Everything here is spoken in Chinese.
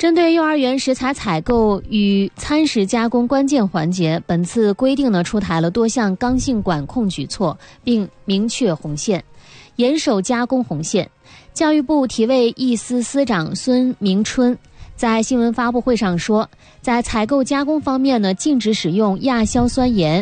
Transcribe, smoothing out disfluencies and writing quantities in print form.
针对幼儿园食材采购与餐食加工关键环节，本次规定呢出台了多项刚性管控举措，并明确红线，严守加工红线。教育部体卫一司司长孙明春在新闻发布会上说，在采购加工方面呢，禁止使用亚硝酸盐、